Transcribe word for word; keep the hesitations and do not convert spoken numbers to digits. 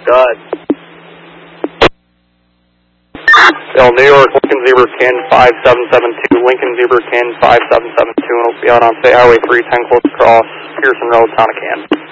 Go ahead. Bill, New York, Lincoln Zebra Can five seven seven two, Lincoln Zebra Can five seven seven two, and we'll be out on State Highway three ten close across Pearson Road, Tonacan.